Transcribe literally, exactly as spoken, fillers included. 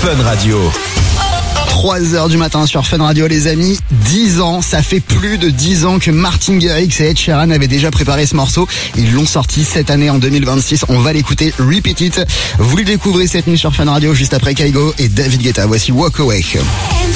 Fun Radio. trois heures du matin sur Fun Radio, les amis. dix ans, ça fait plus de dix ans que Martin Garrix et Ed Sheeran avaient déjà préparé ce morceau. Ils l'ont sorti cette année en deux mille vingt-six. On va l'écouter, Repeat It. Vous le découvrez cette nuit sur Fun Radio juste après Kygo et David Guetta. Voici Walk Away.